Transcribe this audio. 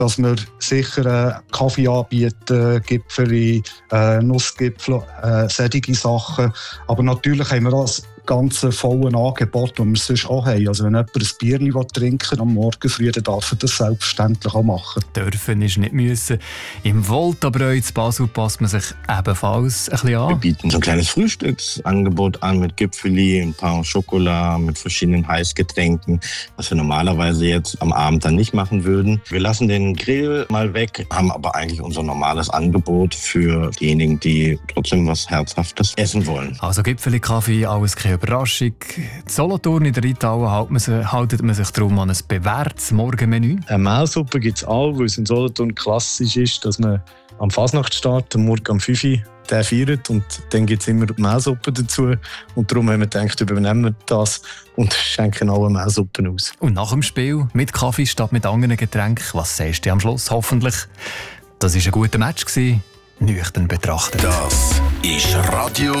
dass wir sicher Kaffee anbieten, Gipfeli, Nussgipfel, solche Sachen. Aber natürlich haben wir auch das ganze volle Angebot, das wir sonst auch haben. Also wenn jemand ein Bierchen trinken will, am Morgen früh, dann darf er das selbstverständlich auch machen. Dürfen ist nicht müssen. Im Voltabräu in Basel passt man sich ebenfalls ein bisschen an. Wir bieten so ein kleines Frühstücksangebot an mit Gipfeli, ein paar Schokolade, mit verschiedenen Heißgetränken, was wir normalerweise jetzt am Abend dann nicht machen würden. Wir lassen den Grill mal weg, haben aber eigentlich unser normales Angebot für diejenigen, die trotzdem was Herzhaftes essen wollen. Also Gipfeli, Kaffee, alles keine Überraschung. In Solothurn in der Reithalle haltet man sich darum an ein bewährtes Morgenmenü. Eine Mehlsuppe gibt es auch, weil es in Solothurn klassisch ist, dass man am Fasnachtsstart, am Morgen um 5 Uhr, den feiert. Und dann gibt es immer Mehlsuppe dazu. Und darum haben wir gedacht, übernehmen wir das und schenken alle Mehlsuppen aus. Und nach dem Spiel mit Kaffee statt mit anderen Getränken, was sagst du am Schluss hoffentlich? Das war ein guter Match, nüchtern betrachtet. Das ist Radio